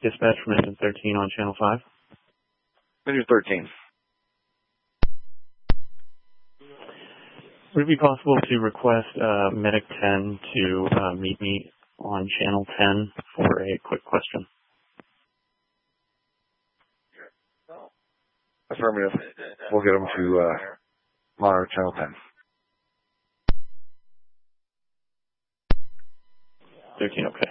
Dispatch from engine 13 on channel 5. Engine 13. Would it be possible to request Medic 10 to meet me on channel 10 for a quick question? Affirmative. We'll get them to monitor channel 10. 13, okay.